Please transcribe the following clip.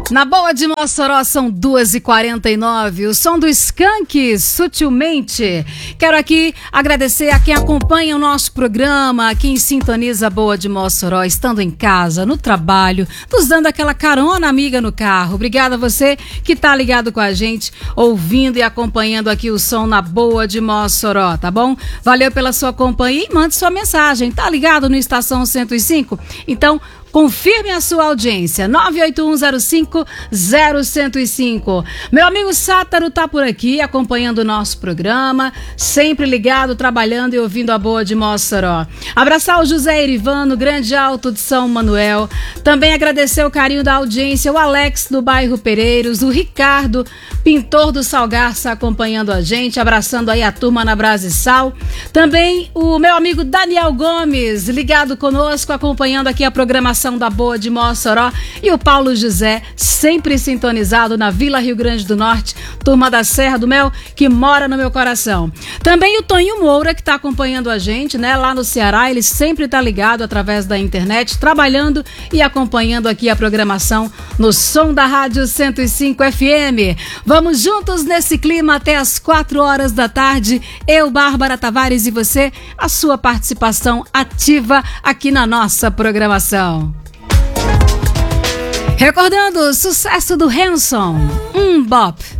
Na Boa de Mossoró são 2h49, o som do Skank, Sutilmente. Quero aqui agradecer a quem acompanha o nosso programa, a quem sintoniza a Boa de Mossoró, estando em casa, no trabalho, nos dando aquela carona amiga no carro. Obrigada a você que está ligado com a gente, ouvindo e acompanhando aqui o som na Boa de Mossoró, tá bom? Valeu pela sua companhia e mande sua mensagem. Tá ligado no Estação 105? Então, confirme a sua audiência, 981050105. Meu amigo Sátaro tá por aqui, acompanhando o nosso programa, sempre ligado, trabalhando e ouvindo a Boa de Mossoró. Abraçar o José Erivano, Grande Alto de São Manuel. Também agradecer o carinho da audiência, o Alex do bairro Pereiros, o Ricardo, pintor do Salgarça, acompanhando a gente, abraçando aí a turma na Brasa e Sal. Também o meu amigo Daniel Gomes, ligado conosco, acompanhando aqui a programação da Boa de Mossoró, e o Paulo José, sempre sintonizado na Vila Rio Grande do Norte, turma da Serra do Mel, que mora no meu coração. Também o Toninho Moura, que está acompanhando a gente, né, lá no Ceará, ele sempre está ligado através da internet, trabalhando e acompanhando aqui a programação no som da Rádio 105 FM. Vamos juntos nesse clima até as 4 horas da tarde, eu, Bárbara Tavares, e você, a sua participação ativa aqui na nossa programação. Recordando o sucesso do Hanson, Bop.